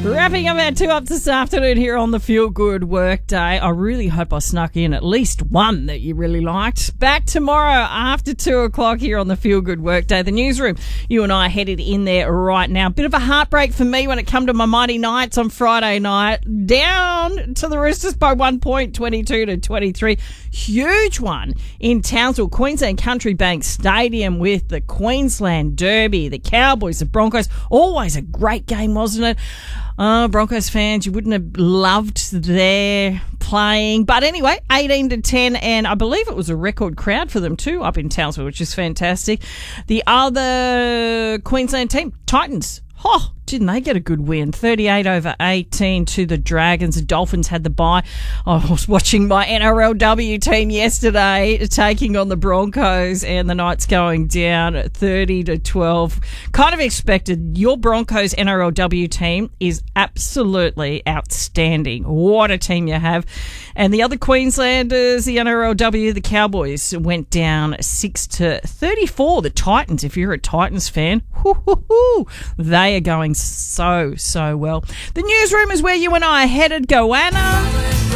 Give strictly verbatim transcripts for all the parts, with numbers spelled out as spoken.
Wrapping up our two ups this afternoon here on the Feel Good Workday. I really hope I snuck in at least one that you really liked. Back tomorrow after two o'clock here on the Feel Good Workday. The newsroom, you and I are headed in there right now. Bit of a heartbreak for me when it come to my Mighty Knights on Friday night. Down to the Roosters by one point, twenty-two to twenty-three. Huge one in Townsville, Queensland Country Bank Stadium with the Queensland Derby, the Cowboys, the Broncos. Always a great game, wasn't it? Uh, Broncos fans, you wouldn't have loved their playing. But anyway, eighteen to ten, and I believe it was a record crowd for them too up in Townsville, which is fantastic. The other Queensland team, Titans. Oh, didn't they get a good win? thirty-eight over eighteen to the Dragons. The Dolphins had the bye. I was watching my N R L W team yesterday taking on the Broncos, and the Knights going down thirty to twelve. Kind of expected. Your Broncos N R L W team is absolutely outstanding. What a team you have. And the other Queenslanders, the N R L W, the Cowboys, went down six to thirty-four. The Titans, if you're a Titans fan, hoo, hoo, hoo, they are going so, so well. The newsroom is where you and I are headed. Goanna.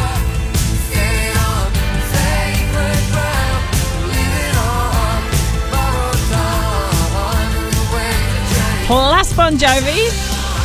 Plus Bon Jovi.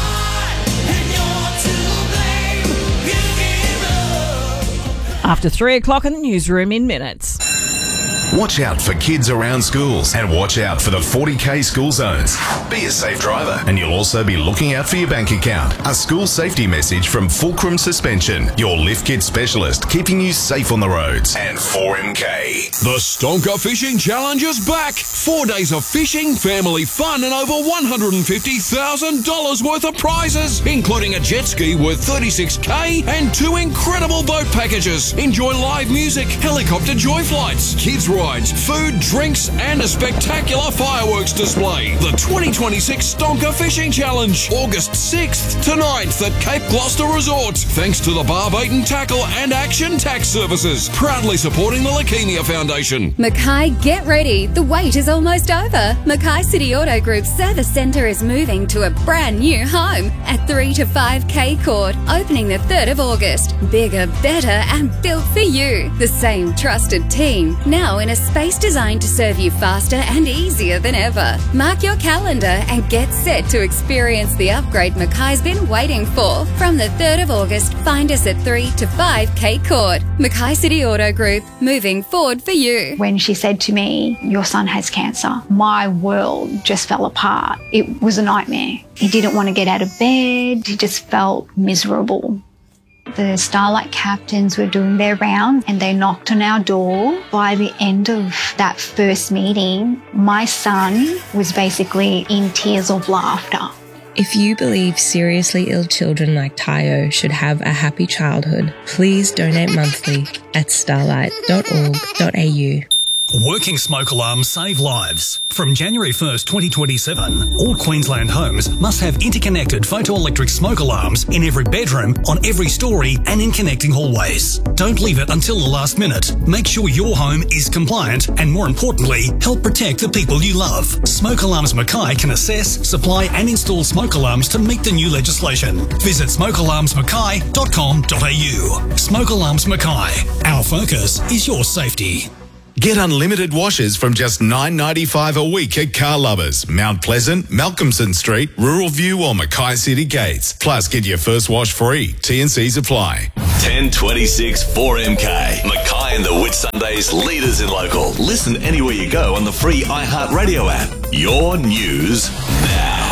After three o'clock in the newsroom in minutes. Watch out for kids around schools and watch out for the forty K school zones. Be a safe driver, and you'll also be looking out for your bank account. A school safety message from Fulcrum Suspension, your lift kit specialist, keeping you safe on the roads. And four M K. The Stonker Fishing Challenge is back. Four days of fishing, family fun, and over one hundred fifty thousand dollars worth of prizes, including a jet ski worth thirty-six K and two incredible boat packages. Enjoy live music, helicopter joy flights, kids rides, food, drinks, and a spectacular fireworks display. The twenty twenty-six Stonker Fishing Challenge, August sixth to ninth at Cape Gloucester Resort. Thanks to the Barbait and Tackle and Action Tax Services, proudly supporting the Leukemia Foundation. Mackay, get ready. The wait is almost over. Mackay City Auto Group's service centre is moving to a brand new home at three to five K Court, opening the third of August. Bigger, better, and built for you. The same trusted team, now in a space designed to serve you faster and easier than ever. Mark your calendar and get set to experience the upgrade Mackay's been waiting for. From the third of August, find us at three to five K Court. Mackay City Auto Group, moving forward for you. When she said to me, "Your son has cancer," my world just fell apart. It was a nightmare. He didn't want to get out of bed. He just felt miserable. The Starlight captains were doing their round and they knocked on our door. By the end of that first meeting, my son was basically in tears of laughter. If you believe seriously ill children like Tayo should have a happy childhood, please donate monthly at starlight dot org dot a u. Working smoke alarms save lives. From January first, twenty twenty-seven, all Queensland homes must have interconnected photoelectric smoke alarms in every bedroom, on every story, and in connecting hallways. Don't leave it until the last minute. Make sure your home is compliant and, more importantly, help protect the people you love. Smoke Alarms Mackay can assess, supply and install smoke alarms to meet the new legislation. Visit smoke alarms mackay dot com dot a u. Smoke Alarms Mackay. Our focus is your safety. Get unlimited washes from just nine ninety-five a week at Car Lovers, Mount Pleasant, Malcolmson Street, Rural View or Mackay City Gates. Plus, get your first wash free. T and C's apply. ten twenty-six four M K. Mackay and the Whitsundays, leaders in local. Listen anywhere you go on the free iHeartRadio app. Your news now.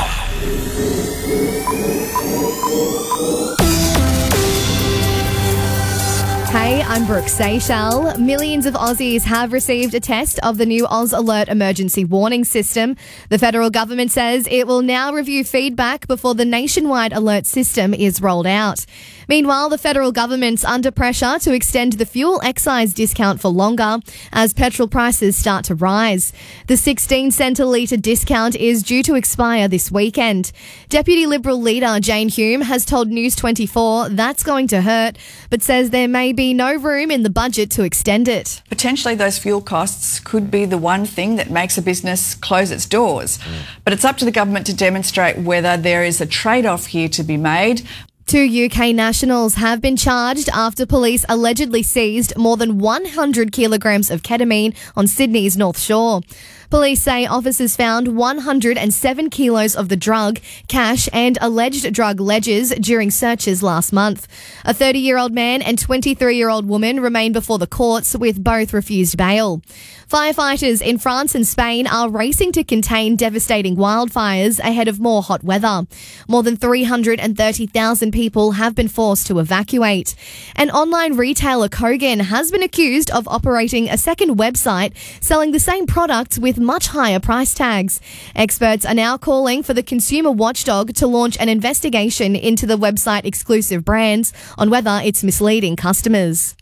Hey, I'm Brooke Seychelles. Millions of Aussies have received a test of the new Oz Alert emergency warning system. The federal government says it will now review feedback before the nationwide alert system is rolled out. Meanwhile, the federal government's under pressure to extend the fuel excise discount for longer as petrol prices start to rise. The sixteen cent a litre discount is due to expire this weekend. Deputy Liberal leader Jane Hume has told News twenty-four that's going to hurt, but says there may be no room in the budget to extend it. Potentially those fuel costs could be the one thing that makes a business close its doors. Mm. But it's up to the government to demonstrate whether there is a trade-off here to be made. Two U K nationals have been charged after police allegedly seized more than one hundred kilograms of ketamine on Sydney's North Shore. Police say officers found one hundred seven kilos of the drug, cash and alleged drug ledgers during searches last month. A thirty-year-old man and twenty-three-year-old woman remain before the courts, with both refused bail. Firefighters in France and Spain are racing to contain devastating wildfires ahead of more hot weather. More than three hundred thirty thousand people have been forced to evacuate. And online retailer Kogan has been accused of operating a second website selling the same products with much higher price tags. Experts are now calling for the consumer watchdog to launch an investigation into the website exclusive brands on whether it's misleading customers.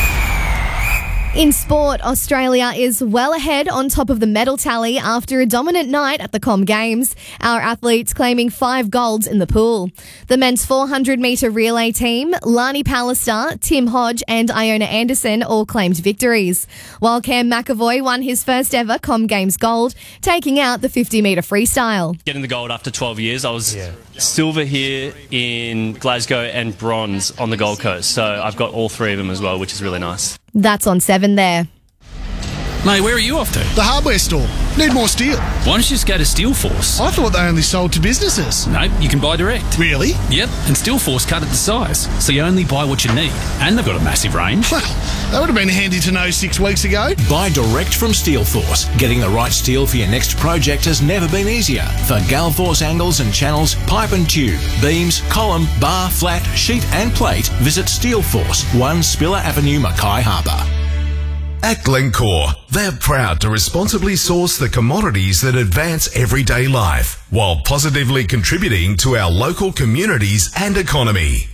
In sport, Australia is well ahead on top of the medal tally after a dominant night at the Com Games. Our athletes claiming five golds in the pool. The men's four hundred metre relay team, Lani Pallister, Tim Hodge and Iona Anderson all claimed victories, while Cam McAvoy won his first ever Com Games gold, taking out the fifty metre freestyle. Getting the gold after twelve years, I was yeah. silver here in Glasgow and bronze on the Gold Coast, so I've got all three of them as well, which is really nice. That's on seven there. Mate, where are you off to? The hardware store. Need more steel. Why don't you just go to Steelforce? I thought they only sold to businesses. No, you can buy direct. Really? Yep, and Steelforce cut it to size, so you only buy what you need. And they've got a massive range. Well, that would have been handy to know six weeks ago. Buy direct from Steelforce. Getting the right steel for your next project has never been easier. For Galforce angles and channels, pipe and tube, beams, column, bar, flat, sheet and plate, visit Steelforce, one Spiller Avenue, Mackay Harbour. At Glencore, they're proud to responsibly source the commodities that advance everyday life while positively contributing to our local communities and economy.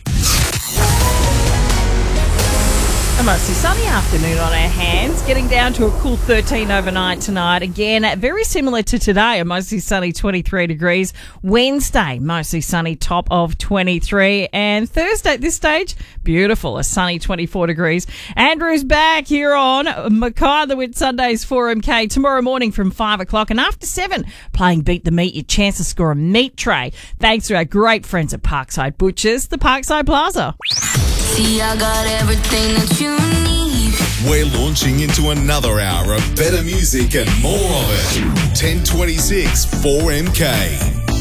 A mostly sunny afternoon on our hands, getting down to a cool thirteen overnight tonight. Again, very similar to today, a mostly sunny twenty-three degrees. Wednesday, mostly sunny, top of twenty-three. And Thursday at this stage, beautiful, a sunny twenty-four degrees. Andrew's back here on Mackay the Whitsundays four M K tomorrow morning from five o'clock. And after seven, playing Beat the Meat, your chance to score a meat tray. Thanks to our great friends at Parkside Butchers, the Parkside Plaza. See, I got everything that you need. We're launching into another hour of better music and more of it. ten twenty-six four M K.